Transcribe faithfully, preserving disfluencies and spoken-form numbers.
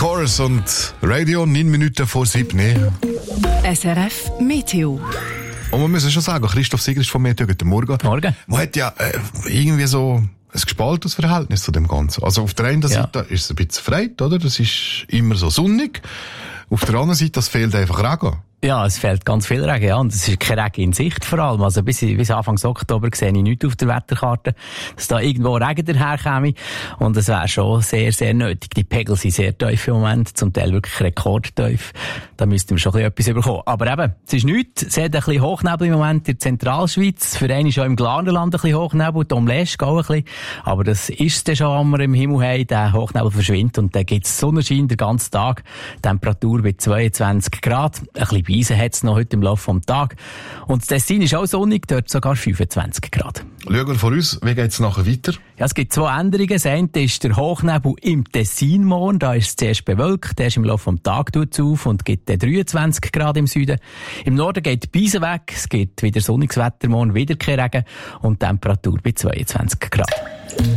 Chorus und Radio, neun Minuten vor sieben. S R F Meteo. Und man muss schon sagen, Christoph Sieger ist vom Meteo. Guten Morgen. Morgen. Man hat ja äh, irgendwie so ein gespaltenes Verhältnis zu dem Ganzen. Also auf der einen Seite ja. ist es ein bisschen freit, oder? Das ist immer so sonnig. Auf der anderen Seite, das fehlt einfach Regen. Ja, es fehlt ganz viel Regen, ja. Und es ist kein Regen in Sicht vor allem. Also bis, bis Anfang Oktober sehe ich nichts auf der Wetterkarte, dass da irgendwo Regen daherkäme. Und es wäre schon sehr, sehr nötig. Die Pegel sind sehr tief im Moment, zum Teil wirklich rekordtief. Da müssten wir schon ein bisschen etwas bekommen. Aber eben, es ist nichts. Es hat ein bisschen Hochnebel im Moment in der Zentralschweiz. Für einen ist auch im Glarnerland ein bisschen Hochnebel, Tom Lesch auch ein bisschen. Aber das ist es dann schon, wenn wir im Himmel haben. Der Hochnebel verschwindet und dann gibt es Sonnenschein den ganzen Tag. Temperatur bei zweiundzwanzig Grad. Ein bisschen Eisen hat es noch heute im Laufe des Tages. Und das Tessin ist auch sonnig, dort sogar fünfundzwanzig Grad. Schauen wir von uns, wie geht es nachher weiter? Ja, es gibt zwei Änderungen. Das eine ist der Hochnebel im Tessin morgen. Da ist es zuerst bewölkt, der ist im Laufe des Tages auf und gibt dreiundzwanzig Grad im Süden. Im Norden geht die Beise weg, es gibt wieder sonniges Wetter morgen, wieder kein Regen und Temperatur bei zweiundzwanzig Grad.